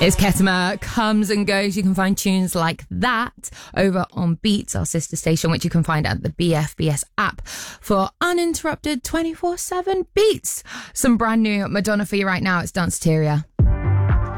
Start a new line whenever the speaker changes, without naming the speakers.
It's Ketama comes and goes. You can find tunes like that over on Beats, our sister station, which you can find at the BFBS app for uninterrupted 24/7 beats. Some brand new Madonna for you right now. It's Danceteria.